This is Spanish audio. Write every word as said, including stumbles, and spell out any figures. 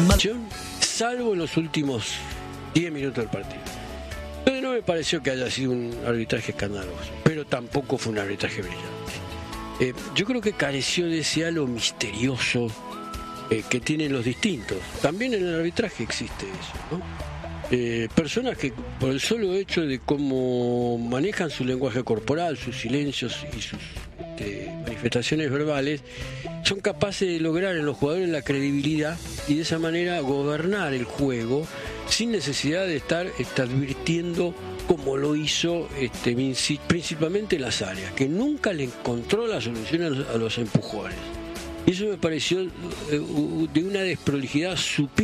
salvo en los últimos diez minutos del partido. Entonces no me pareció que haya sido un arbitraje escandaloso, pero tampoco fue un arbitraje brillante. Eh, yo creo que careció de ese halo misterioso eh, que tienen los distintos. También en el arbitraje existe eso, ¿no? Eh, personas que por el solo hecho de cómo manejan su lenguaje corporal, sus silencios y sus este, manifestaciones verbales, son capaces de lograr en los jugadores la credibilidad y de esa manera gobernar el juego sin necesidad de estar este, advirtiendo como lo hizo este, principalmente en las áreas, que nunca le encontró la solución a los, a los empujones. Y eso me pareció eh, de una desprolijidad superior.